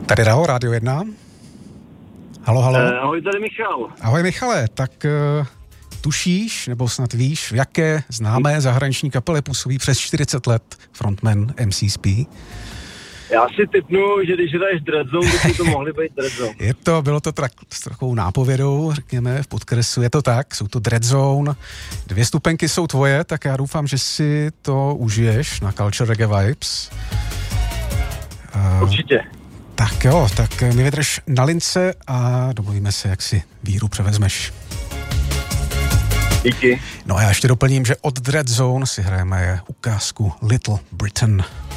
Tady Radio 1. Halo. Ahoj, tady Michal. Ahoj Michale, tak tušíš, nebo snad víš, v jaké známé zahraniční kapele působí přes 40 let frontman MCSP? Já si tipnu, že když hraješ Dreadzone, tak by to mohly být Dreadzone. Bylo to s trochou nápovědou, řekněme, v podkresu, je to tak, jsou to Dreadzone. 2 stupenky jsou tvoje, tak já doufám, že si to užiješ na Culture Reggae Vibes. Určitě. Tak jo, tak mi vydrž na lince a domluvíme se, jak si víru převezmeš. Díky. No a já ještě doplním, že od Dreadzone si hrajeme ukázku Little Britain.